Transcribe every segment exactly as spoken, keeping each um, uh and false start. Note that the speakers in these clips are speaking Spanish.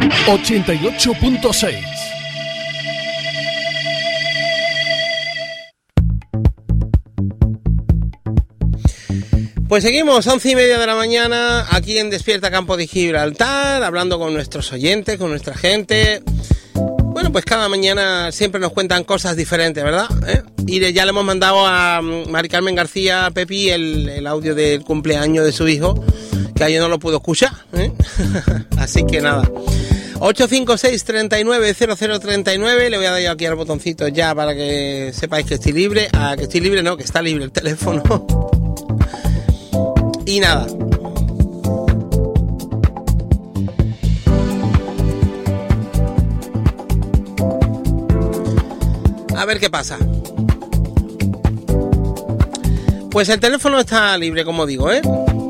ochenta y ocho punto seis. Pues seguimos, once y media de la mañana, aquí en Despierta Campo de Gibraltar, hablando con nuestros oyentes, con nuestra gente. Bueno, pues cada mañana siempre nos cuentan cosas diferentes, ¿verdad? ¿Eh? Y ya le hemos mandado a Mari Carmen García, Pepi, el, el audio del cumpleaños de su hijo, que ayer no lo pudo escuchar, ¿eh? Así que nada. ocho cinco seis, tres nueve, cero cero tres nueve, le voy a dar yo aquí al botoncito ya para que sepáis que estoy libre. Ah, que estoy libre, no, que está libre el teléfono. Y nada. A ver qué pasa. Pues el teléfono está libre, como digo, ¿eh?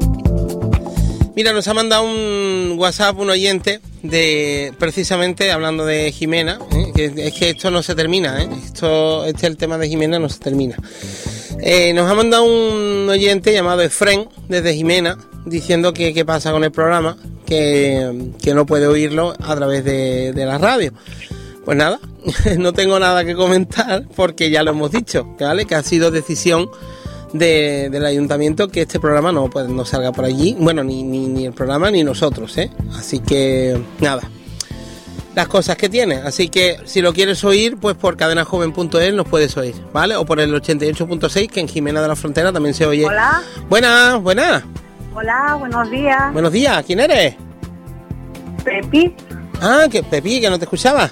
Mira, nos ha mandado un WhatsApp un oyente de, precisamente hablando de Jimena, ¿eh? que es que esto no se termina, ¿eh? Esto, este el tema de Jimena no se termina. Eh, nos ha mandado un oyente llamado Efren desde Jimena diciendo que qué pasa con el programa, que, que no puede oírlo a través de, de la radio. Pues nada, no tengo nada que comentar porque ya lo hemos dicho, ¿vale? Que ha sido decisión de, del ayuntamiento que este programa no, pues, no salga por allí. Bueno, ni, ni, ni el programa ni nosotros, ¿eh? Así que nada, las cosas que tiene. Así que si lo quieres oír, pues por cadena joven punto es nos puedes oír, ¿vale? O por el ochenta y ocho punto seis, que en Jimena de la Frontera también se oye. Hola. Buenas, buenas. Hola, buenos días. Buenos días, ¿quién eres? Pepi. Ah, que Pepi, que no te escuchaba.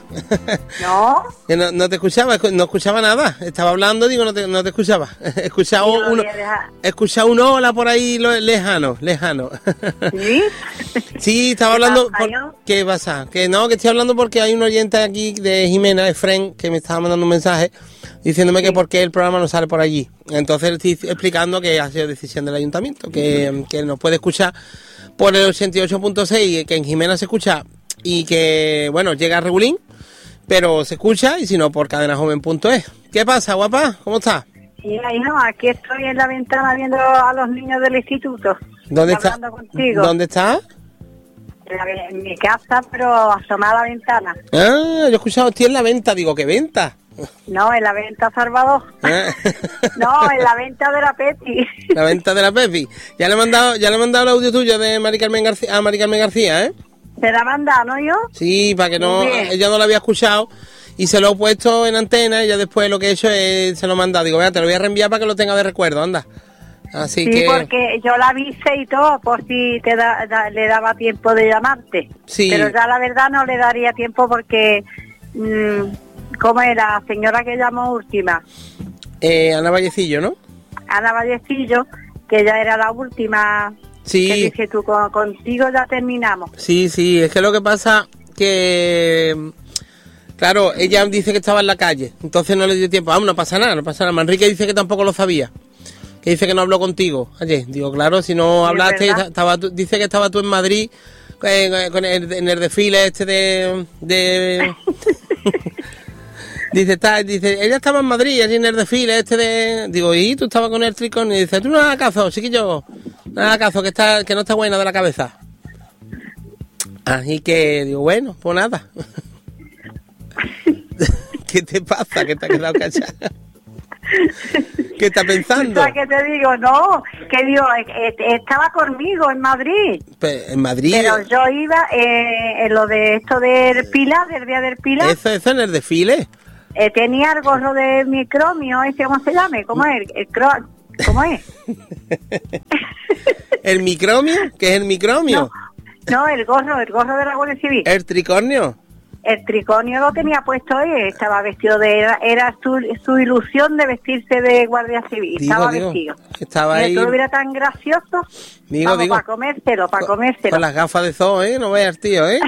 No. Que no, no te escuchaba, no escuchaba nada. Estaba hablando, digo, no te, no te escuchaba. He escuchado Sí, uno, he escuchado un hola por ahí lo- lejano, lejano. ¿Sí? Sí, estaba ¿Qué hablando. pasa, por- yo? ¿Qué pasa? Que no, que estoy hablando porque hay un oyente aquí de Jimena, Efren, que me estaba mandando un mensaje diciéndome Sí. que por qué el programa no sale por allí. Entonces le estoy explicando que ha sido decisión del ayuntamiento, que, que nos puede escuchar por el ochenta y ocho punto seis, que en Jimena se escucha y que, bueno, llega a regulín, pero se escucha, y si no, por cadena joven punto es. ¿Qué pasa, guapa? ¿Cómo estás? Mira, hijo, aquí estoy en la ventana viendo a los niños del instituto. ¿Dónde está? Hablando contigo. ¿Dónde está? En, la- en mi casa, pero asomada a la ventana. Ah, yo he escuchado, estoy en la venta, digo, ¿qué venta? No, en la venta Salvador. Ah. No, en la venta de la Pepi. La venta de la Pepi. Ya le he mandado, ya le he mandado el audio tuyo de Mari Carmen García, a Mari Carmen García, ¿eh? ¿Se la manda, no yo? Sí, para que no, Muy bien. ella no lo había escuchado y se lo he puesto en antena y ya después lo que he hecho es, se lo he mandado. Digo, vea, te lo voy a reenviar para que lo tenga de recuerdo, anda. Así Sí, que... porque yo la avisé y todo, por si te da- da- le daba tiempo de llamarte. Sí. Pero ya la verdad no le daría tiempo porque, mmm, ¿cómo era? La señora que llamó última, Eh, Ana Vallecillo, ¿no? Ana Vallecillo, que ya era la última, Sí. que dije tú, con- contigo ya terminamos. Sí, sí, es que lo que pasa que... Claro, ella dice que estaba en la calle, entonces no le dio tiempo. Vamos, no pasa nada, no pasa nada. Manrique dice que tampoco lo sabía, que dice que no habló contigo ayer. Digo, claro, si no Sí, hablaste, ¿verdad? estaba tú- dice que estaba tú en Madrid eh, con el- en el desfile este de... de dice, está, dice, ella estaba en Madrid, allí en el desfile este de... Digo, ¿y tú estabas con el tricornio? Y dice, tú no hagas caso, chiquillo, no hagas caso, que, está, que no está buena de la cabeza. Así que, digo, bueno, pues nada. ¿Qué te pasa? Que te has quedado callada. ¿Qué estás pensando? O sea, que te digo, no, que digo, eh, eh, estaba conmigo en Madrid. Pe- En Madrid. Pero yo iba eh, en lo de esto del Pilar, del día del Pilar. Eso, eso en el desfile. Eh, tenía el gorro de micromio, ese, ¿cómo se llama? ¿Cómo es? El cro- ¿Cómo es? ¿El micromio? ¿Qué es el micromio? No, no, el gorro, el gorro de la Guardia Civil. ¿El tricornio? El tricornio lo tenía puesto él, estaba vestido de... Era, era su, su ilusión de vestirse de Guardia Civil, Digo, estaba digo, vestido. estaba Mira, ahí. tú lo hubiera tan gracioso, Digo, vamos, digo. para comérselo, para Con- comérselo. Con las gafas de zoo, ¿eh? No veas, tío, ¿eh?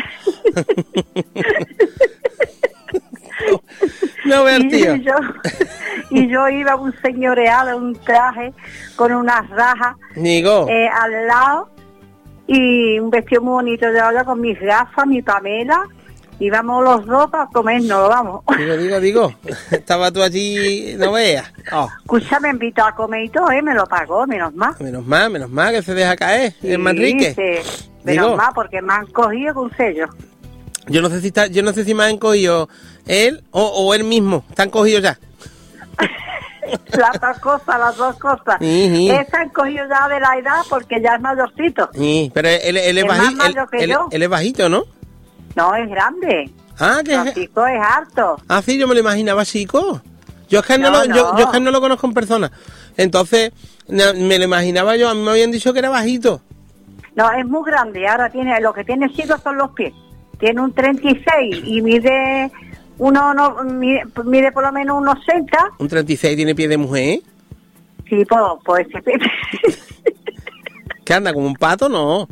No veas, Y tío. yo, y yo iba un señoreado, un traje con unas rajas Digo. eh, al lado y un vestido muy bonito de ahora con mis gafas, mi Pamela, íbamos los dos para comernos, vamos. Digo, digo, digo. Estaba tú allí, no veas. Oh, Escucha, me invitó a comer y todo, ¿eh? Me lo pagó, menos mal. menos mal, menos mal que se deja caer el Sí, Manrique. sí, menos Digo. mal, porque me han cogido con sello. Yo no sé si está, yo no sé si me han cogido él o, o él mismo. Están cogidos ya. Las dos cosas, las dos cosas. Sí, sí. Ese han cogido ya de la edad porque ya es mayorcito. Sí, pero él, él, es Es más bajito. Él, mayor que él- yo. él es bajito, ¿no? No, es grande. Ah, que es. Francisco es alto. Ah, sí, yo me lo imaginaba chico. Yo es que no, No, lo, Yo, no. yo es que no lo conozco en persona. Entonces, na- me lo imaginaba yo. A mí me habían dicho que era bajito. No, es muy grande. Ahora tiene, lo que tiene chicos son los pies. Tiene un treinta y seis y mide uno, no, mide, mide por lo menos unos sesenta. Un treinta y seis tiene pie de mujer, ¿eh? Sí, pues, pues ese pie. ¿Qué anda, como un pato? No.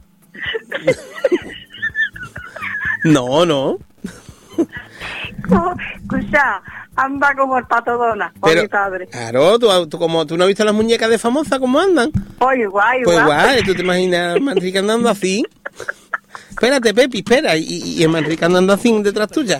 No, no. Escucha, anda como el pato Dona, por mi padre. claro, tú, tú, como, ¿tú no has visto las muñecas de famosas cómo andan? Pues igual, Pues igual. igual, ¿tú te imaginas a Manrique andando así? Espérate, Pepi, espera. Y, y, y Manrique andando así detrás tuya.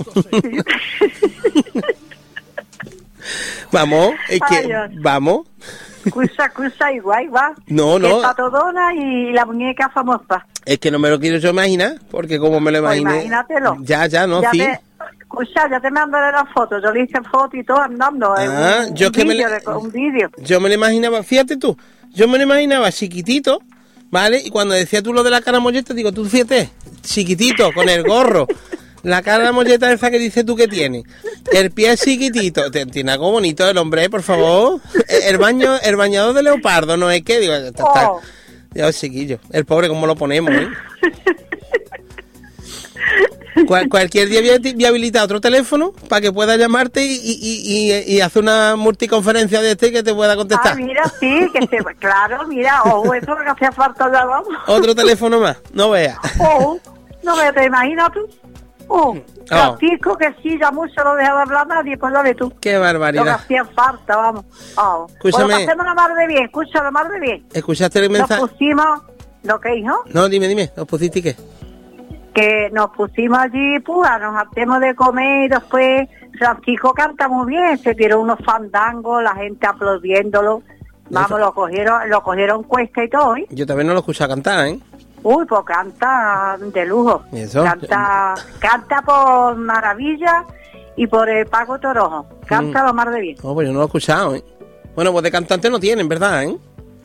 Vamos, es que, Ay, Dios. vamos. Escucha, escucha, igual, igual. No, no. El pato Dona y la muñeca famosa. Es que no me lo quiero yo imaginar, porque como me lo Pues imaginé... imagínatelo. Ya, ya, no, Ya sí. te- escucha, ya te mandaré las fotos. Yo le hice fotos y todo andando. en Ah, un, yo un que me vídeo le- de- un vídeo. Yo me lo imaginaba, fíjate tú, yo me lo imaginaba chiquitito, ¿vale? Y cuando decía tú lo de la cara molleta, digo, tú fíjate, chiquitito, con el gorro, la cara molleta esa que dices tú que tiene, el pie chiquitito, te- tiene algo bonito el hombre, por favor, el baño, el bañador de leopardo, ¿no es que? Digo, está, está- Oh. Dios, chiquillo, el pobre cómo lo ponemos, ¿eh? Cual- cualquier día voy a ti- voy a habilitar otro teléfono para que pueda llamarte y, y, y, y- y hacer una multiconferencia de este que te pueda Ah, contestar. mira, sí, que se, claro, mira, o eso que hacía falta ya, vamos. Otro teléfono más, no veas. Oh, no me te imaginas tú. Oh, Francisco, que sí, ya mucho no deja de hablar nadie, pues lo ves tú. Qué Lo que barbaridad. hacía falta, vamos. Oh. Escúchame. Bueno, hacemos la mar de bien, escucha la mar de bien. ¿Escuchaste el Nos mensaje? pusimos, ¿lo que hijo? No, dime, dime, ¿nos pusiste qué? Que nos pusimos allí, pues, nos hartemos de comer y después Francisco canta muy bien, se tiró unos fandangos, la gente aplaudiéndolo. Vamos, lo cogieron, lo cogieron cuesta y todo, ¿eh? Yo también no lo escuché cantar, ¿eh? Uy, pues canta de lujo. ¿Y eso? Canta, canta por Maravilla y por el Paco Torojo. Canta Mm. lo más de bien. No, pues yo no lo he escuchado, ¿eh? Bueno, pues de cantante no tienen, ¿verdad, eh?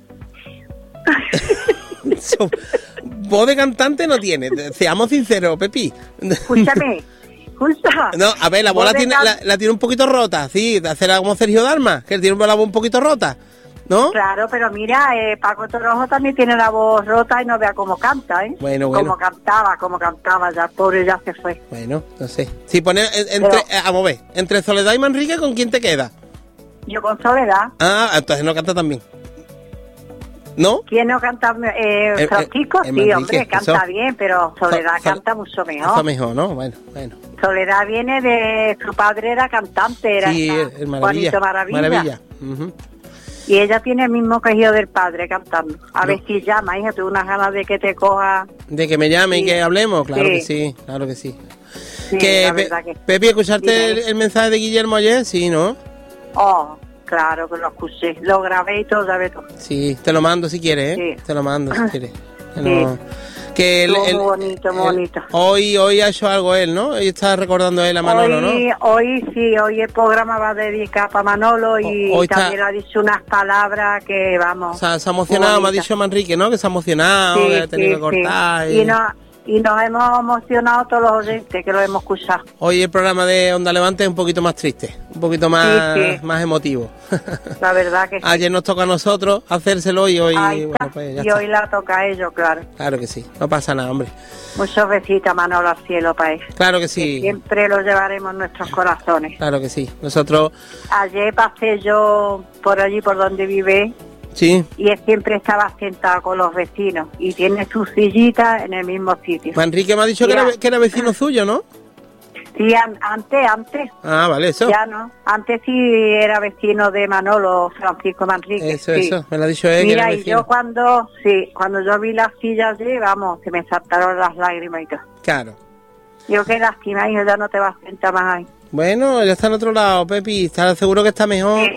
So- voz de cantante no tiene, seamos sinceros, Pepi. Escúchame, escucha. No, a ver, la Voz bola de tiene, can- la, la tiene un poquito rota, sí, de hacer como Sergio Dalma, que tiene la voz un poquito rota, ¿no? Claro, pero mira, eh, Paco Torojo también tiene la voz rota y no vea cómo canta, ¿eh? Bueno, bueno. Como cantaba, como cantaba, ya el pobre ya se fue. Bueno, no sé. Si pones en- entre, Pero- eh, vamos a ver, entre Soledad y Manrique, ¿con quién te queda? Yo con Soledad. Ah, entonces no canta tan bien. ¿No? ¿Quién no canta? Eh, El- Francisco, el- el sí, Manrique, hombre, canta eso. bien, pero Soledad So- so- canta mucho Eso mejor. mejor, ¿no? Bueno, bueno. Soledad viene de... Su padre era cantante, era Sí, esta- el Maravilla. Juanito Maravilla. Maravilla. Ujú. Y ella tiene el mismo quejido del padre cantando. A No. ver si llama, hija, tuve unas ganas de que te coja. De que me llame y Sí. que hablemos, claro Sí. que sí, claro que sí. Sí, que, la Pe- verdad que... Pepi, ¿escuchaste Dime. el, el mensaje de Guillermo ayer? Sí, ¿no? Oh, claro que lo escuché. Lo grabé y todo, ya ves tú. Sí, te lo mando si quieres, ¿eh? Sí. Te lo mando si quieres. Que Sí. no- que él- Estuvo él- muy bonito, muy él- bonito. Hoy, hoy ha hecho algo él, ¿no? Hoy está recordando él a Manolo, hoy, ¿no? hoy sí, hoy el programa va dedicado para Manolo y Ho- hoy está- también ha dicho unas palabras que, vamos... O sea, se ha emocionado, muy me ha bonitas. dicho Manrique, ¿no? Que se ha emocionado, Sí, que ha tenido sí, que cortar. sí. Y... Y, no, y nos hemos emocionado todos los oyentes que lo hemos escuchado. Hoy el programa de Onda Levante es un poquito más triste, un poquito más, Sí, sí. más emotivo. La verdad que sí. Ayer nos toca a nosotros hacérselo y hoy, Ahí está. bueno, pues ya y está. hoy la toca a ellos, claro. Claro que sí, no pasa nada, hombre. Muchos besitos, Manolo, al cielo, para él. Claro que Que sí, siempre lo llevaremos en nuestros corazones. claro que sí. Nosotros, Ayer pasé yo por allí, por donde vive, sí. y él siempre estaba sentado con los vecinos y tiene su sillita en el mismo sitio. Manrique me ha dicho que Ya. era, que era vecino suyo, ¿no? Sí, an- antes, antes, Ah, vale, eso. ya no. Antes sí era vecino de Manolo, Francisco Manrique. Eso, sí. eso, me lo ha dicho él, que era Mira, y vecino. yo cuando, sí, cuando yo vi las sillas allí, vamos, se me saltaron las lágrimas y todo. Claro. Yo qué lástima, hijo, ya no te vas a sentar más ahí. Bueno, ya está en otro lado, Pepi, está seguro que está mejor. Sí.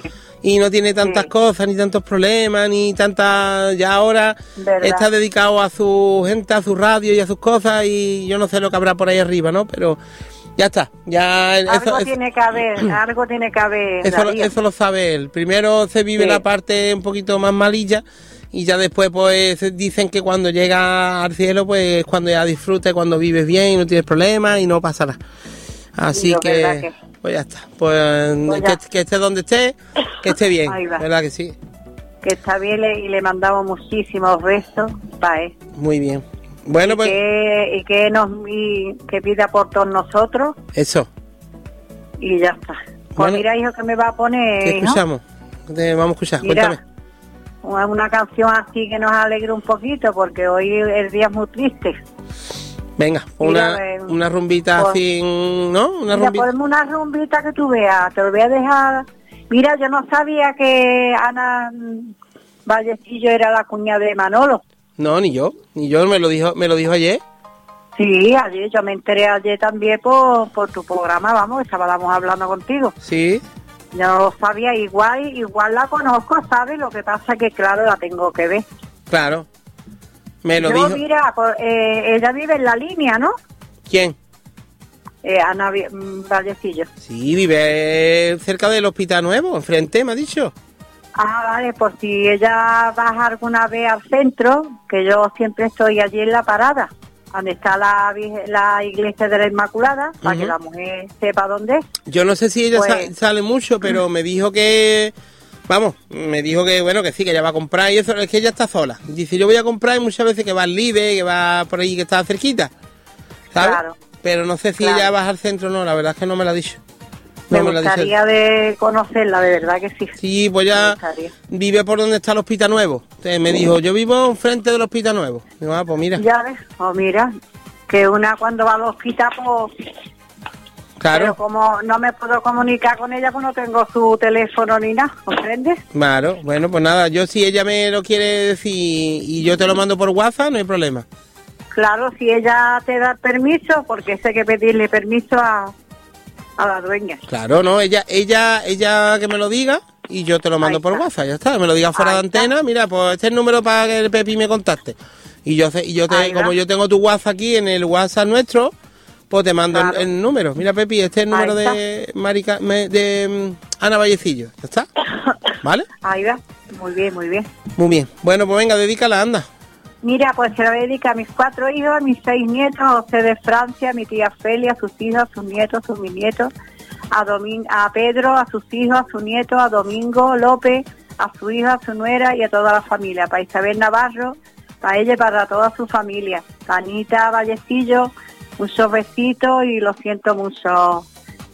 y no tiene tantas Sí. cosas, ni tantos problemas, ni tantas... Ya ahora ¿Verdad? está dedicado a su gente, a su radio y a sus cosas, y yo no sé lo que habrá por ahí arriba, ¿no? Pero ya está, ya... Algo eso, eso- tiene que haber, algo tiene que haber. Eso, lo- Darío. eso lo sabe él. Primero se vive Sí. la parte un poquito más malilla y ya después pues dicen que cuando llega al cielo pues es cuando ya disfrutas, cuando vives bien y no tienes problemas y no pasa nada. Así Digo, que, ¿verdad que? pues ya está. Pues, Pues que, ya. que esté donde esté, que esté bien. Ahí va. ¿Verdad que sí? Que está bien le- y le mandamos muchísimos besos para él. Muy bien. Bueno, y, pues que, y que nos y que pida por todos nosotros eso. y ya está. Pues Bueno. mira, hijo, que me va a poner, ¿Qué hijo? escuchamos? ¿Qué te vamos a escuchar? Mira, Cuéntame. una, una canción así que nos alegre un poquito, porque hoy el día es muy triste. Venga, pon Mira, una, eh, una rumbita pues- así, ¿no? Una Mira, rumbita. ponme una rumbita que tú veas, te lo voy a dejar. Mira, yo no sabía que Ana mm, Vallecillo era la cuñada de Manolo. No, ni yo. Ni yo, me lo dijo, me lo dijo ayer. Sí, ayer, yo me enteré ayer también por, por tu programa, vamos, estábamos hablando contigo. Sí. Yo no lo sabía, igual, igual la conozco, ¿sabes? Lo que pasa que, claro, la tengo que ver. Claro. Me lo Yo, dijo. mira, por- eh, ella vive en la línea, ¿no? ¿Quién? Eh, Ana Vi- mm, Vallecillo. Sí, vive cerca del Hospital Nuevo, enfrente, me ha dicho. Ah, vale, por si ella baja alguna vez al centro, que yo siempre estoy allí en la parada, donde está la, Virgen- la iglesia de la Inmaculada, para que Ujú. la mujer sepa dónde es. Yo no sé si ella Pues- sa- sale mucho, pero me dijo que... Vamos, me dijo que bueno, que sí, que ella va a comprar y eso, es que ella está sola. Dice, yo voy a comprar y muchas veces que va al Libe, que va por ahí, que está cerquita, ¿sabes? Claro. Pero no sé si Claro. ella baja al centro o no, la verdad es que no me lo ha dicho. No Me me lo ha dicho. gustaría de conocerla, de verdad que sí. Sí, pues Me ya gustaría. vive por donde está el Hospital Nuevo. Entonces me dijo, yo vivo enfrente del Hospital Nuevo. Digo, ah, pues mira, Ya ves, o mira, que una cuando va al hospital, pues... Pero claro, como no me puedo comunicar con ella, pues no tengo su teléfono ni nada, ¿comprendes? claro. Bueno, pues nada, yo si ella me lo quiere decir y yo te lo mando por WhatsApp, no hay problema. Claro, si ella te da permiso, porque sé que pedirle permiso a, a la dueña. Claro, no, ella, ella, ella que me lo diga y yo te lo mando Ahí por está. WhatsApp, ya está. Me lo diga fuera Ahí de antena, mira, pues este es el número para que el Pepi me contacte. Y yo sé- y yo te, Ahí va. como yo tengo tu WhatsApp aquí en el WhatsApp nuestro, pues te mando el- Claro. el, número. Mira, Pepi, este es el Ahí número de Marica, me- de mm, Ana Vallecillo, ¿ya está? ¿Vale? Ahí va, muy bien, muy bien. Muy bien. Bueno, pues venga, dedícala, anda. Mira, pues se lo dedica a mis cuatro hijos, a mis seis nietos, a José de Francia, a mi tía Felia, a sus hijos, a sus nietos, a sus bisnietos, a, Domin a Pedro, a sus hijos, a su nieto, a Domingo López, a su hija, a su nuera y a toda la familia. Para Isabel Navarro, para ella y para toda su familia. Para Anita Vallecillo, muchos besitos y lo siento mucho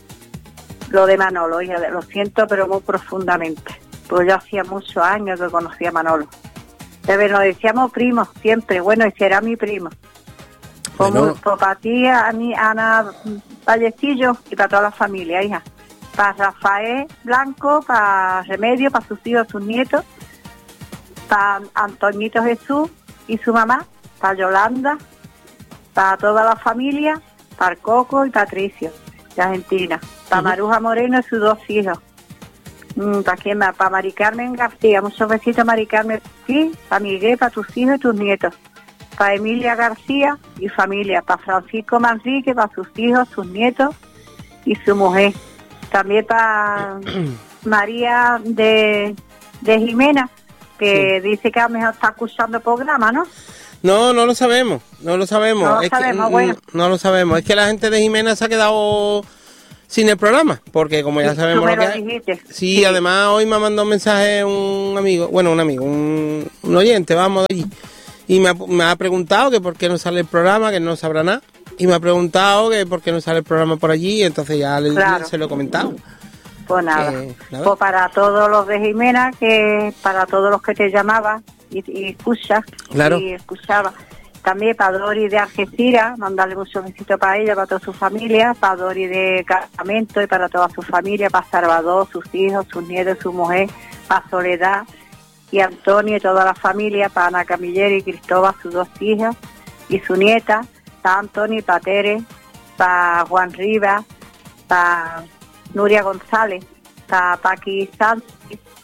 lo de Manolo, hija, lo siento pero muy profundamente. Pues yo hacía muchos años que conocí a Manolo. Pero nos decíamos primos siempre, bueno, y será mi primo. Pues Bueno. muy- pues para ti, a mí, Ana Vallecillo y para toda la familia, hija. Para Rafael Blanco, para Remedio, para sus hijos, sus nietos, para Antoñito Jesús y su mamá, para Yolanda, para toda la familia, para Coco y Patricio, de Argentina, para Ujú. Maruja Moreno y sus dos hijos. Mm, ¿Para quién más? Para Mari Carmen García, muchos besitos Mari Carmen, sí, para Miguel, para tus hijos y tus nietos. Para Emilia García y familia, para Francisco Manrique, para sus hijos, sus nietos y su mujer. También para María de, de Jimena, que dice que a lo mejor está escuchando el programa, ¿no? No, no lo sabemos, no lo sabemos. No lo es sabemos, que, mm, bueno. No lo sabemos. Es que la gente de Jimena se ha quedado sin el programa, porque como ya Sí, sabemos tú me lo que lo hay. dijiste. Sí, Sí. además hoy me ha mandado un mensaje un amigo, bueno, un amigo, un, un oyente, vamos de allí, y me ha, me ha preguntado que por qué no sale el programa, que no sabrá nada, y me ha preguntado que por qué no sale el programa por allí, y entonces ya le, Claro. se lo he comentado. Pues nada. Que, nada. Pues para todos los de Jimena, que para todos los que te llamaban y, y escuchas, Claro. y escuchaba. También para Dori de Algeciras, mandarle muchos besitos para ella, para toda su familia, para Dori de Casamento y para toda su familia, para Salvador, sus hijos, sus nietos, su mujer, para Soledad y Antonio y toda la familia, para Ana Camillero y Cristóbal, sus dos hijas y su nieta, para Antonio y para Tere, para Juan Rivas, para Nuria González, para Paqui Sánchez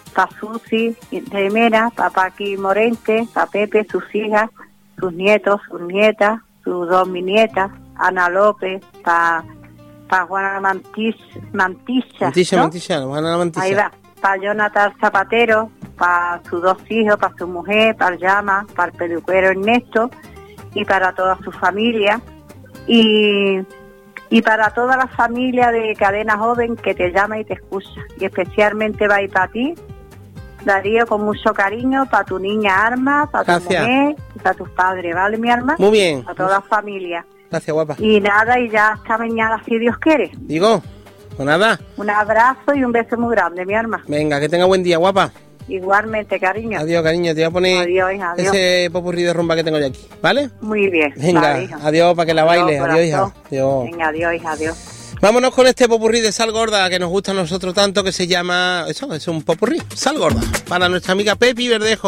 para Susi de Mena, para Paqui Morente, para Pepe, sus hijas, sus nietos, sus nietas, sus dos mi nietas, Ana López, para pa Juana Mantis, Mantilla, Mantilla, ¿no? Mantilla, Juana Mantilla. Ahí va, para Jonathan Zapatero, para sus dos hijos, para su mujer, para Llama, para el peluquero Ernesto y para toda su familia. Y, y para toda la familia de Cadena Joven que te llama y te escucha. Y especialmente va a ir para ti, Darío, con mucho cariño, para tu niña Arma, para tu Gracias. mujer y para tus padres, ¿vale, mi Arma? Muy bien. Para toda la familia. Gracias, guapa. Y nada, y ya hasta mañana, si Dios quiere. Digo, pues nada. Un abrazo y un beso muy grande, mi Arma. Venga, que tenga buen día, guapa. Igualmente, cariño. Adiós, cariño. Te voy a poner Adiós, hija, adiós. ese popurrí de rumba que tengo yo aquí, ¿vale? Muy bien. Venga, vale, hija. adiós, para que la Adiós, baile. Adiós, hija. corazón. Adiós. Venga, adiós, hija, adiós. Vámonos con este popurrí de Sal Gorda que nos gusta a nosotros tanto, que se llama... Eso, es un popurrí, Sal Gorda, para nuestra amiga Pepi Verdejo.